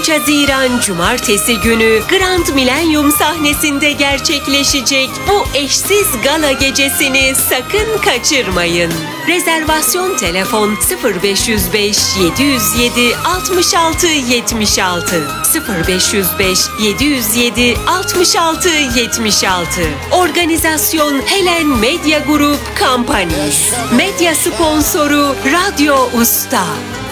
13 Haziran Cumartesi günü Grand Millennium sahnesinde gerçekleşecek bu eşsiz gala gecesini sakın kaçırmayın. Rezervasyon telefon 0505 707 66 76 0505 707 66 76. Organizasyon Helen Medya Group Company. Medya sponsoru Radyo Usta.